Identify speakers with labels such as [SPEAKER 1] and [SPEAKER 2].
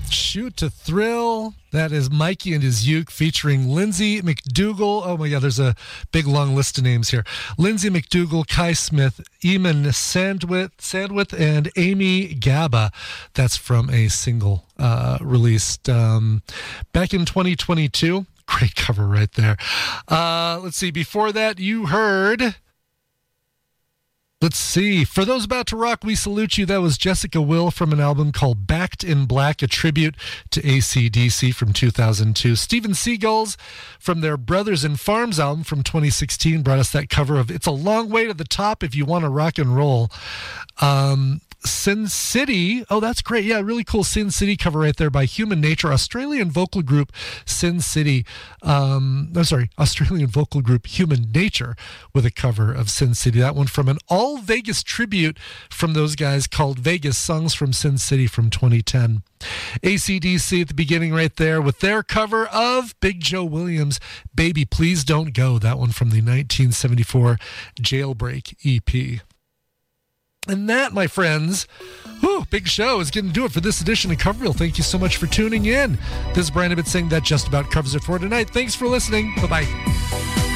[SPEAKER 1] Shoot to Thrill. That is Mikey and his Uke featuring Lindsay McDougall. Oh my God, there's a big long list of names here. Lindsay McDougall, Kai Smith, Eamon Sandwith, and Amy Gaba. That's from a single released back in 2022. Great cover right there. Let's see. Before that, you heard... Let's see. For those about to rock, we salute you. That was Jessica Will from an album called Backed in Black, a tribute to AC/DC from 2002. Steven Seagulls from their Brothers in Farms album from 2016 brought us that cover of It's a Long Way to the Top If You Want to Rock and Roll. Sin City. Oh, that's great. Yeah, really cool Sin City cover right there by Human Nature. Australian vocal group Sin City. Australian vocal group Human Nature with a cover of Sin City. That one from an all Vegas tribute from those guys called Vegas Songs from Sin City from 2010. AC/DC at the beginning right there with their cover of Big Joe Williams' Baby Please Don't Go. That one from the 1974 Jailbreak EP. And that, my friends, big show, is going to do it for this edition of Coverville. Thank you so much for tuning in. This is Brian Ibbott saying that just about covers it for tonight. Thanks for listening. Bye-bye.